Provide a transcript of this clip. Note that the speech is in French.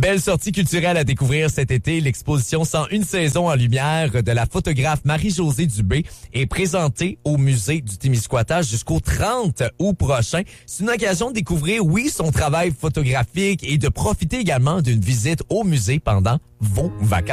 Belle sortie culturelle à découvrir cet été. L'exposition 101 saisons en lumière de la photographe Marie-Josée Dubé est présentée au musée du Témiscouata jusqu'au 30 août prochain. C'est une occasion de découvrir, oui, son travail photographique et de profiter également d'une visite au musée pendant vos vacances.